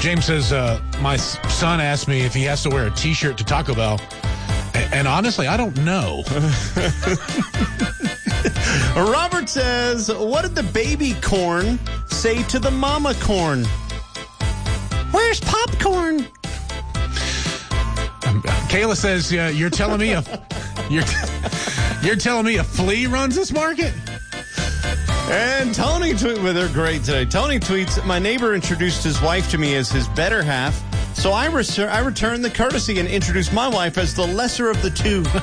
James says, my son asked me if he has to wear a T-shirt to Taco Bell. And honestly, I don't know. Robert says, what did the baby corn say to the mama corn? Where's popcorn? Kayla says, you're telling me you're telling me a flea runs this market? And Tony they're great today. Tony tweets, my neighbor introduced his wife to me as his better half, so I returned the courtesy and introduced my wife as the lesser of the two.